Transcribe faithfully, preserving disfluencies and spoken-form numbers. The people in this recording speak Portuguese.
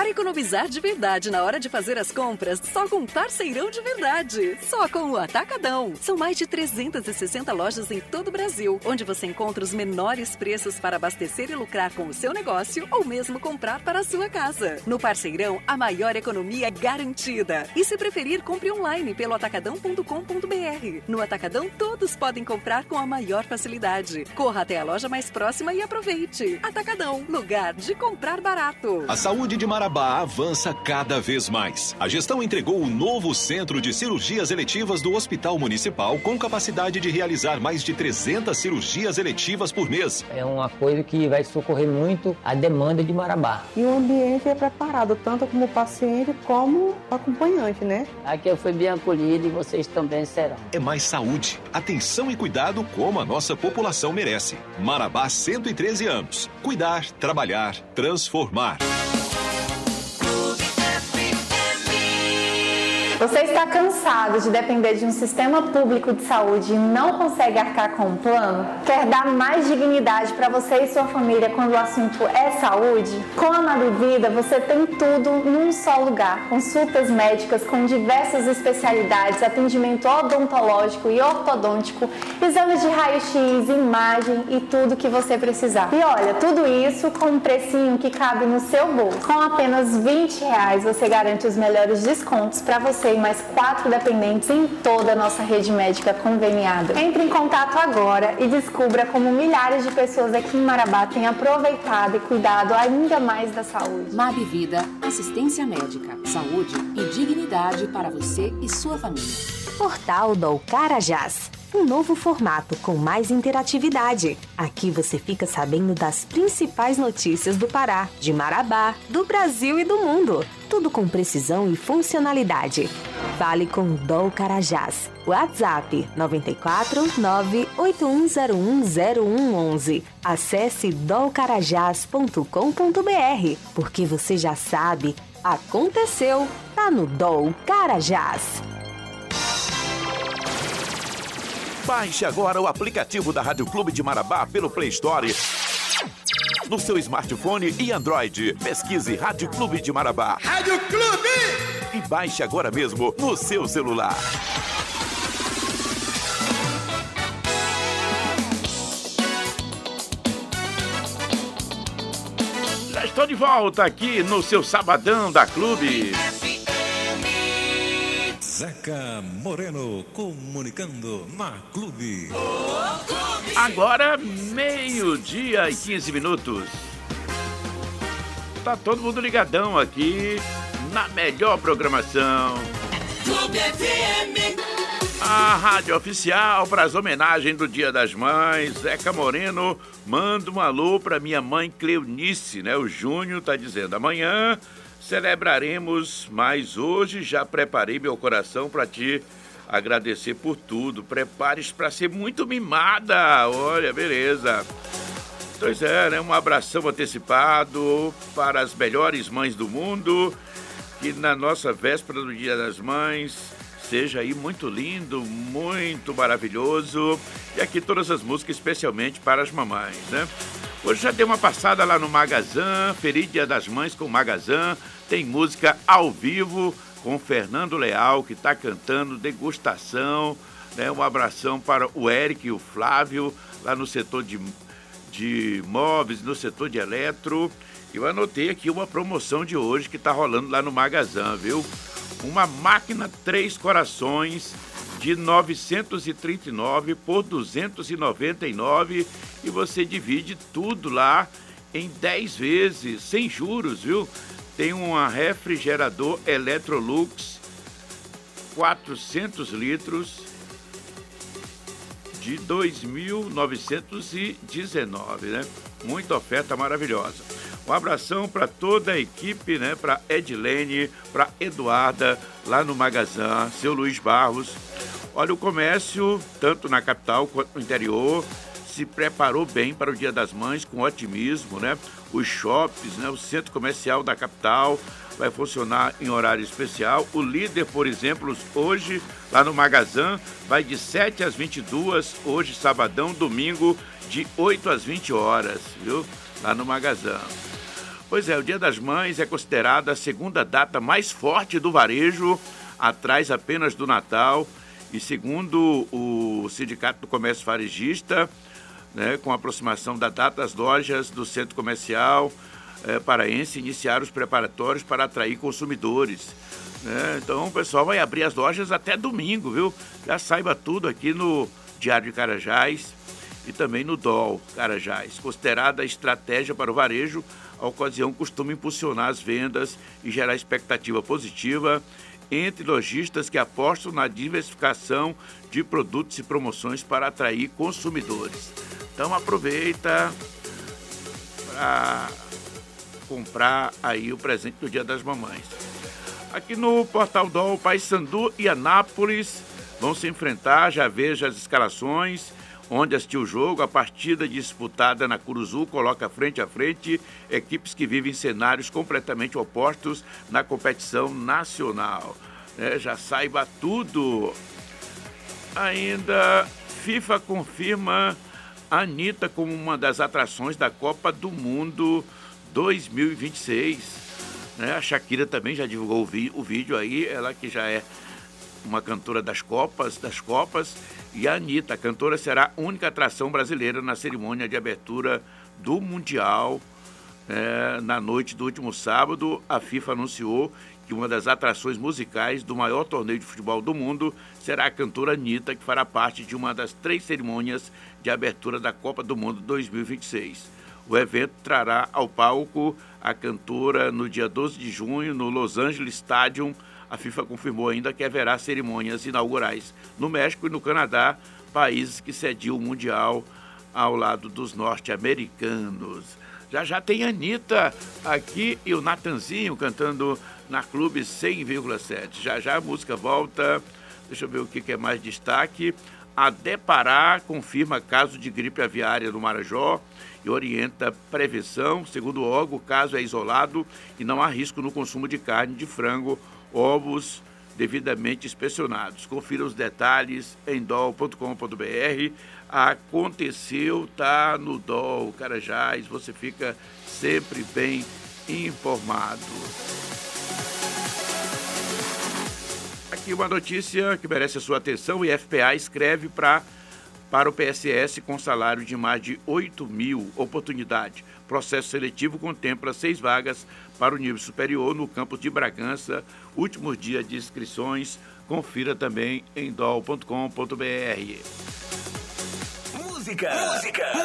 Para economizar de verdade na hora de fazer as compras, só com Parceirão de Verdade. Só com o Atacadão. São mais de trezentas e sessenta lojas em todo o Brasil, onde você encontra os menores preços para abastecer e lucrar com o seu negócio ou mesmo comprar para a sua casa. No Parceirão, a maior economia é garantida. E se preferir, compre online pelo atacadão ponto com ponto b r. No Atacadão, todos podem comprar com a maior facilidade. Corra até a loja mais próxima e aproveite. Atacadão, lugar de comprar barato. A saúde de Marabá avança cada vez mais. A gestão entregou o novo centro de cirurgias eletivas do Hospital Municipal com capacidade de realizar mais de trezentas cirurgias eletivas por mês. É uma coisa que vai socorrer muito a demanda de Marabá. E o ambiente é preparado tanto como paciente como acompanhante, né? Aqui eu fui bem acolhido e vocês também serão. É mais saúde, atenção e cuidado como a nossa população merece. Marabá, cento e treze anos. Cuidar, trabalhar, transformar. Você está cansado de depender de um sistema público de saúde e não consegue arcar com um plano? Quer dar mais dignidade para você e sua família quando o assunto é saúde? Com a Mabivida você tem tudo num só lugar. Consultas médicas com diversas especialidades, atendimento odontológico e ortodôntico, exames de raio-x, imagem e tudo que você precisar. E olha, tudo isso com um precinho que cabe no seu bolso. Com apenas vinte reais você garante os melhores descontos para você e mais quatro dependentes em toda a nossa rede médica conveniada. Entre em contato agora e descubra como milhares de pessoas aqui em Marabá têm aproveitado e cuidado ainda mais da saúde. Mabivida, assistência médica, saúde e dignidade para você e sua família. Portal do Carajás. Um novo formato com mais interatividade. Aqui você fica sabendo das principais notícias do Pará, de Marabá, do Brasil e do mundo. Tudo com precisão e funcionalidade. Fale com Dol Carajás. WhatsApp nove quatro nove oito um zero um zero um um um. Acesse dol carajás ponto com ponto b r. Porque você já sabe, aconteceu, tá no Dol Carajás. Baixe agora o aplicativo da Rádio Clube de Marabá pelo Play Store no seu smartphone e Android. Pesquise Rádio Clube de Marabá. Rádio Clube! E baixe agora mesmo no seu celular. Já estou de volta aqui no seu Sabadão da Clube. Zeca Moreno comunicando na Clube. Agora, meio-dia e quinze minutos. Tá todo mundo ligadão aqui na melhor programação. Clube F M. A rádio oficial para as homenagens do Dia das Mães. Zeca Moreno manda um alô para minha mãe Cleonice, né? O Júnior tá dizendo, amanhã celebraremos, mas hoje já preparei meu coração para te agradecer por tudo. Prepare-se para ser muito mimada. Olha, beleza. Pois é, né? Um abração antecipado para as melhores mães do mundo. Que na nossa véspera do Dia das Mães seja aí muito lindo, muito maravilhoso. E aqui todas as músicas especialmente para as mamães, né? Hoje já dei uma passada lá no Magazã, Feliz Dia das Mães com o Magazã. Tem música ao vivo com Fernando Leal, que está cantando Degustação, né? Um abração para o Eric e o Flávio, lá no setor de, de móveis, no setor de eletro. Eu anotei aqui uma promoção de hoje que está rolando lá no Magazã, viu? Uma máquina Três Corações de novecentos e trinta e nove por duzentos e noventa e nove e você divide tudo lá em dez vezes, sem juros, viu? Tem um refrigerador Electrolux quatrocentos litros de dois mil novecentos e dezenove, né? Muita oferta maravilhosa. Um abração para toda a equipe, né? Para Edilene, para Eduarda, lá no Magazã, seu Luiz Barros. Olha, o comércio, tanto na capital quanto no interior, se preparou bem para o Dia das Mães, com otimismo, né? Os shoppings, né? O centro comercial da capital vai funcionar em horário especial. O Líder, por exemplo, hoje, lá no Magazã, vai de sete às vinte e duas, hoje, sabadão, domingo, de oito às vinte horas, viu? Lá no Magazã. Pois é, o Dia das Mães é considerada a segunda data mais forte do varejo, atrás apenas do Natal. E segundo o Sindicato do Comércio Varejista, né, com a aproximação da data, as lojas do centro comercial é, paraense iniciaram os preparatórios para atrair consumidores. Né? Então o pessoal vai abrir as lojas até domingo, viu? Já saiba tudo aqui no Diário de Carajás e também no D O L Carajás. Considerada estratégia para o varejo, a ocasião costuma impulsionar as vendas e gerar expectativa positiva entre lojistas que apostam na diversificação de produtos e promoções para atrair consumidores. Então aproveita para comprar aí o presente do Dia das Mamães. Aqui no Portal D O L, Paysandu e Anápolis vão se enfrentar. Já veja as escalações, onde assistiu o jogo. A partida disputada na Curuzu coloca frente a frente equipes que vivem cenários completamente opostos na competição nacional. É, já saiba tudo. Ainda, FIFA confirma a Anitta como uma das atrações da Copa do Mundo dois mil e vinte e seis. É, a Shakira também já divulgou o, vi- o vídeo aí, ela que já é uma cantora das Copas, das Copas, e a Anitta, a cantora, será a única atração brasileira na cerimônia de abertura do Mundial. É, na noite do último sábado, a FIFA anunciou que uma das atrações musicais do maior torneio de futebol do mundo será a cantora Anitta, que fará parte de uma das três cerimônias de abertura da Copa do Mundo dois mil e vinte e seis. O evento trará ao palco a cantora no dia doze de junho, no Los Angeles Stadium. A FIFA confirmou ainda que haverá cerimônias inaugurais no México e no Canadá, países que cediam o Mundial ao lado dos norte-americanos. Já já tem a Anitta aqui e o Natanzinho cantando na Clube cem vírgula sete. Já já a música volta. Deixa eu ver o que é mais destaque. A Depará confirma caso de gripe aviária no Marajó e orienta prevenção. Segundo o órgão, o caso é isolado e não há risco no consumo de carne de frango, ovos devidamente inspecionados. Confira os detalhes em dol ponto com ponto br. Aconteceu, tá no D O L Carajás, você fica sempre bem informado. Aqui uma notícia que merece a sua atenção. O I F P A escreve pra, para o P S S com salário de mais de oito mil. Oportunidade. Processo seletivo contempla seis vagas para o nível superior no campus de Bragança. Últimos dias de inscrições. Confira também em dol ponto com ponto br. Música, música,